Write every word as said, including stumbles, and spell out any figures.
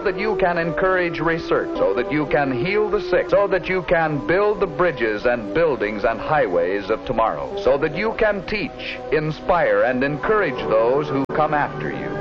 that you can encourage research, so that you can heal the sick, so that you can build the bridges and buildings and highways of tomorrow, so that you can teach, inspire, and encourage those who come after you.